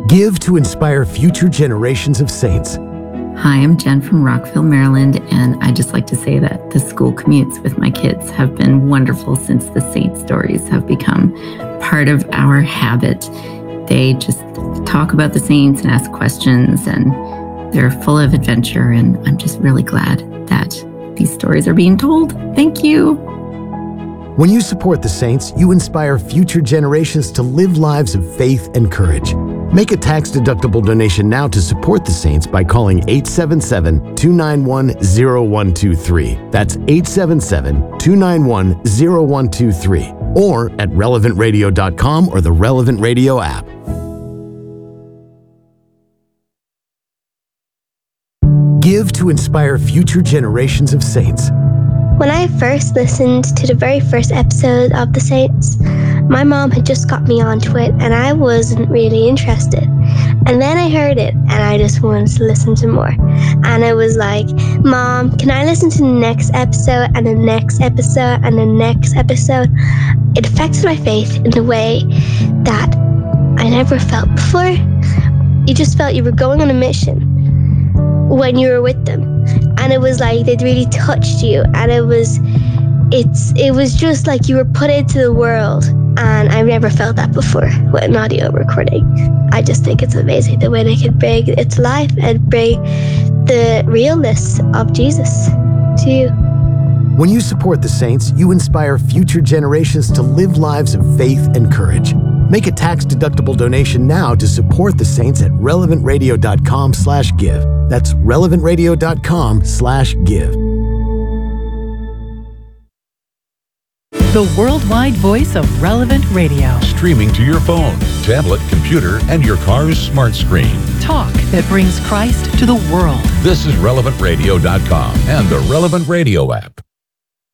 Give to inspire future generations of saints. Hi, I'm Jen from Rockville, Maryland, and I'd just like to say that the school commutes with my kids have been wonderful since the saint stories have become part of our habit. They just talk about the saints and ask questions, and they're full of adventure, and I'm just really glad that these stories are being told. Thank you. When you support the saints, you inspire future generations to live lives of faith and courage. Make a tax-deductible donation now to support the saints by calling 877-291-0123. That's 877-291-0123. Or at relevantradio.com or the Relevant Radio app. Give to inspire future generations of saints. When I first listened to the very first episode of The Saints, my mom had just got me onto it and I wasn't really interested. And then I heard it and I just wanted to listen to more. And I was like, Mom, can I listen to the next episode and the next episode and the next episode? It affected my faith in a way that I never felt before. You just felt you were going on a mission when you were with them. And it was like they'd really touched you, and it was just like you were put into the world, and I've never felt that before with an audio recording. I just think it's amazing the way they can bring it to life and bring the realness of Jesus to you. When you support the saints, you inspire future generations to live lives of faith and courage. Make a tax-deductible donation now to support the saints at relevantradio.com/give. That's relevantradio.com/give. The worldwide voice of Relevant Radio. Streaming to your phone, tablet, computer, and your car's smart screen. Talk that brings Christ to the world. This is relevantradio.com and the Relevant Radio app.